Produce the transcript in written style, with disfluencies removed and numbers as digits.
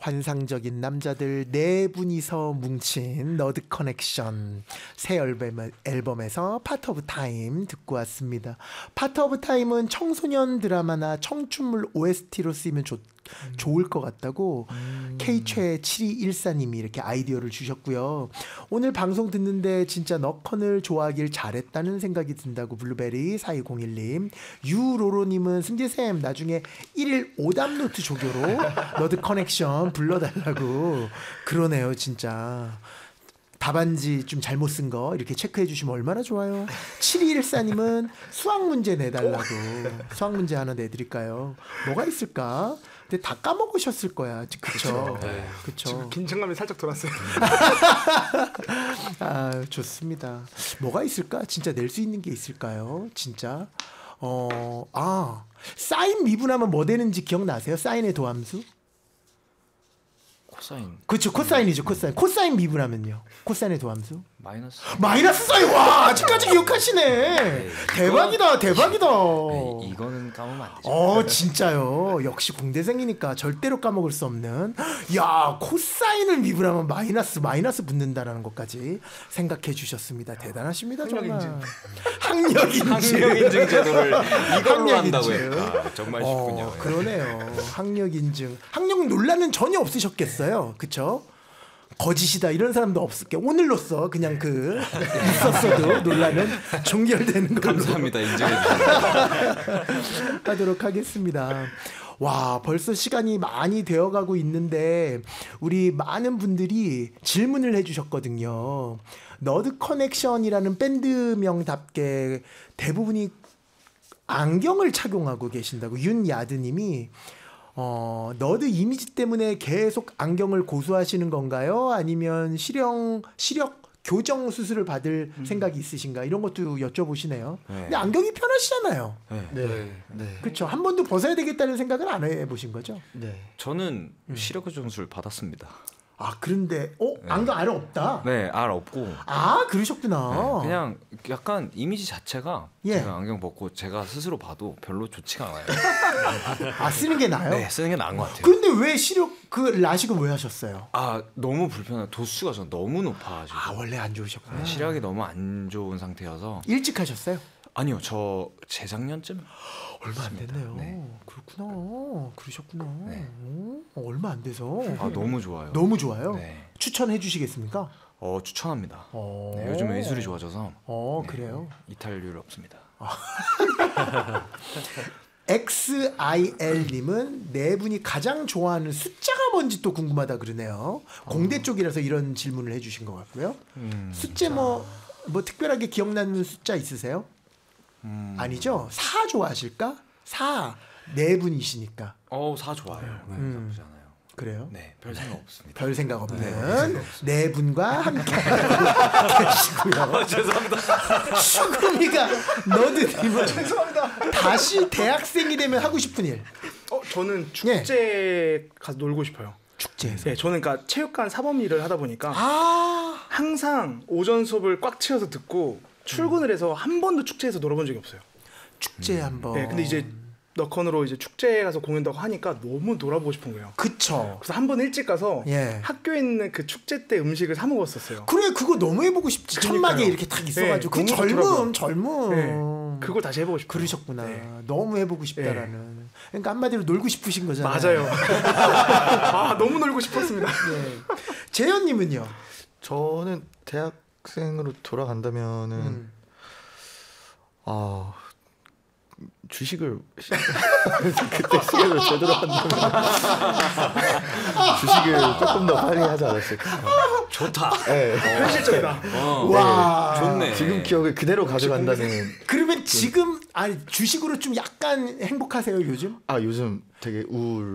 환상적인 남자들 네 분이서 뭉친 너드 커넥션 새 앨범에서 파트 오브 타임 듣고 왔습니다. 파트 오브 타임은 청소년 드라마나 청춘물 OST로 쓰이면 좋을 것 같다고 K최7214님이 이렇게 아이디어를 주셨고요. 오늘 방송 듣는데 진짜 너컨을 좋아하길 잘했다는 생각이 든다고 블루베리 4201님, 유로로님은 승재쌤 나중에 1일 오답노트 조교로 너드 커넥션 불러달라고. 그러네요 진짜. 답안지 좀 잘못 쓴 거 이렇게 체크해 주시면 얼마나 좋아요. 7214님은 수학 문제 내달라고. 수학 문제 하나 내드릴까요? 뭐가 있을까? 근데 다 까먹으셨을 거야. 그쵸? 네. 그쵸? 지금 긴장감이 살짝 돌았어요. 아, 좋습니다. 뭐가 있을까? 진짜 낼 수 있는 게 있을까요? 진짜? 사인 미분하면 뭐 되는지 기억나세요? 사인의 도함수? 코사인. 그렇죠. 코사인이죠. 코사인. 코사인 미분하면요. 코사인의 도함수? 마이너스 사인. 와, 아직까지 기억하시네. 대박이다. 대박이다. 네, 이거는 까먹으면 안 되죠. 진짜요. 역시 공대생이니까 절대로 까먹을 수 없는. 야, 코사인을 미분하면 마이너스 붙는다라는 것까지 생각해 주셨습니다. 대단하십니다. 정말. 학력인증 제도를 이걸로 한다고요. 정말 쉽군요. 그러네요. 학력인증. 학력 논란은 전혀 없으셨겠어요. 그렇죠? 거짓이다 이런 사람도 없을 게 오늘로써 그냥 있었어도 논란은 종결되는 걸로 감사합니다. 인정해 주셔서 하도록 하겠습니다. 와, 벌써 시간이 많이 되어가고 있는데 우리 많은 분들이 질문을 해주셨거든요. 너드 커넥션이라는 밴드명답게 대부분이 안경을 착용하고 계신다고. 윤야드님이 너드 이미지 때문에 계속 안경을 고수하시는 건가요? 아니면 시력 교정 수술을 받을 생각이 있으신가? 이런 것도 여쭤보시네요. 네. 근데 안경이 편하시잖아요. 네. 그렇죠. 한 번도 벗어야 되겠다는 생각은 안 해보신 거죠? 네. 저는 시력 교정 수술 받았습니다. 그런데 안경 알은 없다. 네, 알 없고. 그러셨구나. 네, 그냥 약간 이미지 자체가 예. 제가 안경 벗고 제가 스스로 봐도 별로 좋지가 않아요. 쓰는 게 나아요? 네, 쓰는 게 나은 것 같아요. 그런데 왜 시력 라식은 왜 하셨어요? 너무 불편해요. 도수가 전 너무 높아가지고. 원래 안 좋으셨구나. 네, 시력이 너무 안 좋은 상태여서. 일찍 하셨어요? 아니요, 저 재작년쯤. 얼마 안 됐네요. 네. 그렇구나. 그러셨구나. 네. 얼마 안 돼서. 너무 좋아요. 너무 좋아요. 네. 추천해 주시겠습니까? 추천합니다. 네, 요즘 의술이 좋아져서. 네, 그래요? 이탈률 없습니다. XIL님은 네 분이 가장 좋아하는 숫자가 뭔지 또 궁금하다 그러네요. 공대 쪽이라서 이런 질문을 해주신 것 같고요. 숫자 뭐 특별하게 기억나는 숫자 있으세요? 아니죠? 4 좋아하실까? 4. 네 분이시니까. 4 좋아요. 나쁘지 않아요. 그래요? 네, 별 생각 없습니다. 별 생각 없는 네 분과 함께 계시고요. 죄송합니다. 슈금이가 너드님은 죄송합니다. 다시 대학생이 되면 하고 싶은 일. 저는 축제 가서 놀고 싶어요. 축제에서. 네, 저는 그러니까 체육관 사범 일을 하다 보니까 항상 오전 수업을 꽉 채워서 듣고 출근을 해서 한 번도 축제에서 놀아본 적이 없어요. 축제 한번. 네, 근데 이제 너컨으로 이제 축제에 가서 공연다고 하니까 너무 놀아보고 싶은 거예요. 그쵸. 그래서 한 번 일찍 가서 학교에 있는 그 축제 때 음식을 사 먹었었어요. 그래, 그거 너무 해보고 싶지. 천막에 이렇게 딱 있어가지고. 네, 젊음. 네, 그걸 다시 해보고 싶어요. 그러셨구나. 네. 너무 해보고 싶다라는. 그러니까 한마디로 놀고 싶으신 거잖아요. 맞아요. 너무 놀고 싶었습니다. 네. 재현님은요? 저는 대학생으로 돌아간다면은 주식을 그때 시간을 제대로 한다면 주식을 조금 더 빨리 하지 않았을까. 좋다. 네. 현실적이다. 와, 좋네. 지금 기억을 그대로 가져간다는. 그러면 지금 주식으로 좀 약간 행복하세요 요즘? 요즘 되게 우울.